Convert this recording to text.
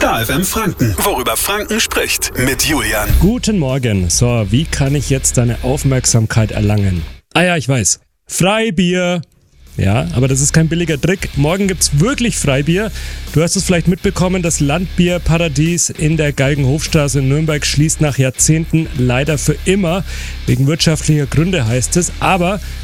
Star FM Franken. Worüber Franken spricht. Mit Julian. Guten Morgen. So, wie kann ich jetzt deine Aufmerksamkeit erlangen? Ah ja, ich weiß. Freibier. Ja, aber das ist kein billiger Trick. Morgen gibt's wirklich Freibier. Du hast es vielleicht mitbekommen, das Landbierparadies in der Galgenhofstraße in Nürnberg schließt nach Jahrzehnten leider für immer. Wegen wirtschaftlicher Gründe heißt es. Aber